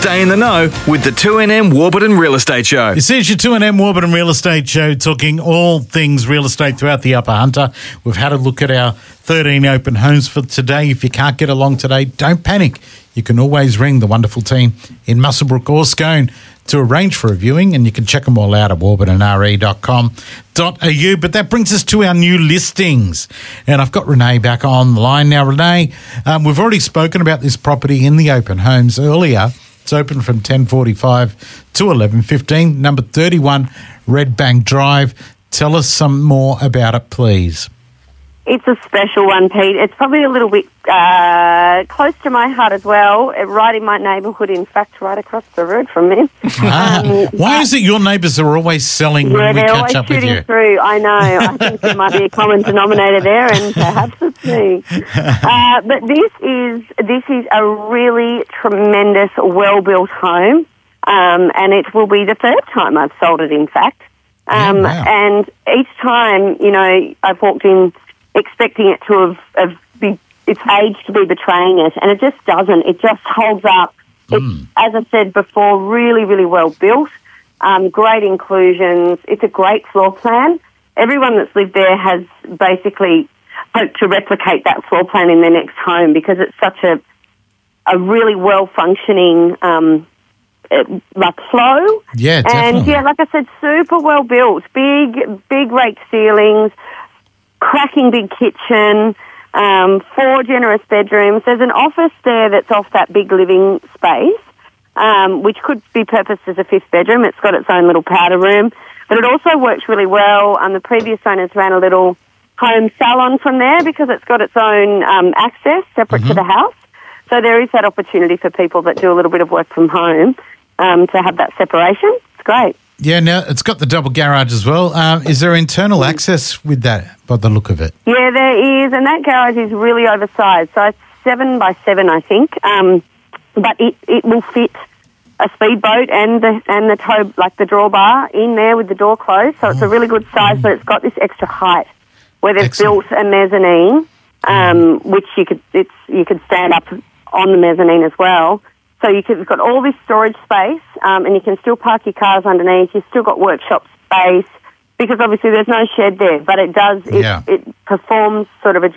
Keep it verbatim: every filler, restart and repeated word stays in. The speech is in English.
Stay in the know with the two N M Warburton Real Estate Show. This is your two N M Warburton Real Estate Show, talking all things real estate throughout the Upper Hunter. We've had a look at our thirteen open homes for today. If you can't get along today, don't panic. You can always ring the wonderful team in Muswellbrook or Scone to arrange for a viewing, and you can check them all out at warburton r e dot com dot a u. But that brings us to our new listings. And I've got Renee back on the line now. Renee, um, we've already spoken about this property in the open homes earlier. It's open from ten forty-five to eleven fifteen, number thirty-one Red Bank Drive. Tell us some more about it, please. It's a special one, Pete. It's probably a little bit uh, close to my heart as well, right in my neighbourhood, in fact, right across the road from me. Ah, um, why is it your neighbours are always selling yeah, when we they're catch always up with shooting you? through. I know. I think there might be a common denominator there, and perhaps it's me. Uh, but this is this is a really tremendous, well-built home, um, and it will be the third time I've sold it, in fact. Um, yeah, wow. And each time, you know, I've walked in expecting it to have, have be, its age to be betraying it, and it just doesn't. It just holds up. It's, Mm. as I said before, really, really well built, um, great inclusions. It's a great floor plan. Everyone that's lived there has basically hoped to replicate that floor plan in their next home because it's such a a really well-functioning um, uh, like flow. Yeah, definitely. And, yeah, like I said, super well built, big, big raked ceilings, cracking big kitchen, um, four generous bedrooms. There's an office there that's off that big living space, um, which could be purposed as a fifth bedroom. It's got its own little powder room, but it also works really well. Um, the previous owners ran a little home salon from there because it's got its own um, access separate Mm-hmm. to the house. So there is that opportunity for people that do a little bit of work from home um, to have that separation. It's great. Yeah, now it's got the double garage as well. Um, is there internal access with that, by the look of it? Yeah, there is, and that garage is really oversized. So it's seven by seven, I think. Um, but it, it will fit a speedboat and the and the tow, like the drawbar, in there with the door closed. So it's a really good size, but it's got this extra height where they've Excellent. built a mezzanine, um, which you could it's you could stand up on the mezzanine as well. So you could, you've got all this storage space, um, and you can still park your cars underneath. You've still got workshop space because obviously there's no shed there, but it does, it, Yeah. it performs sort of a